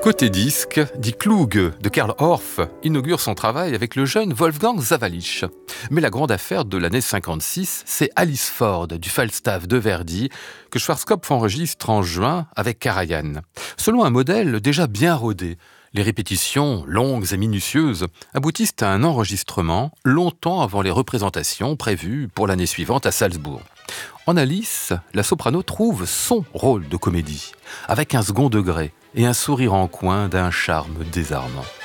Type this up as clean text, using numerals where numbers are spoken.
Côté disque, Die Kluge de Karl Orff inaugure son travail avec le jeune Wolfgang Sawallisch. Mais la grande affaire de l'année 56, c'est Alice Ford du Falstaff de Verdi que Schwarzkopf enregistre en juin avec Karajan. Selon un modèle déjà bien rodé, les répétitions, longues et minutieuses, aboutissent à un enregistrement longtemps avant les représentations prévues pour l'année suivante à Salzbourg. En Alice, la soprano trouve son rôle de comédie, avec un second degré et un sourire en coin d'un charme désarmant.